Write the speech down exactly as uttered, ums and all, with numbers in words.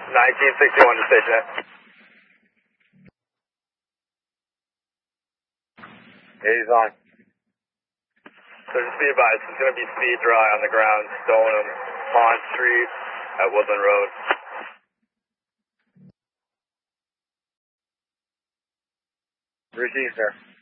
nineteen sixty-one to station. Yeah, he's on. So just be advised, it's going to be speed dry on the ground, Stoneham, Pond Street at Woodland Road. Received, sir.